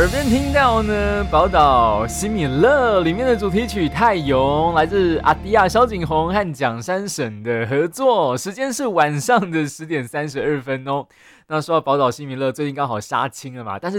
耳边听到呢，宝岛新米乐里面的主题曲《泰勇》，来自阿迪亚、萧景宏和蒋山省的合作，时间是晚上的10:32哦。那说到宝岛新米乐，最近刚好杀青了嘛，但是